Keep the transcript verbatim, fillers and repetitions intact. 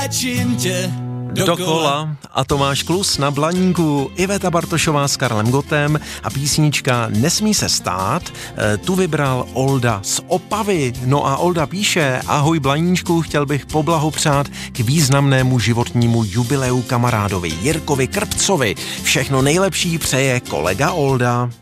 Dokola a Tomáš Klus na Blaníku, Iveta Bartošová s Karlem Gottem a písnička Nesmí se stát, tu vybral Olda z Opavy. No a Olda píše: ahoj Blaníčku, chtěl bych poblahopřát k významnému životnímu jubileu kamarádovi Jirkovi Krpcovi. Všechno nejlepší přeje kolega Olda.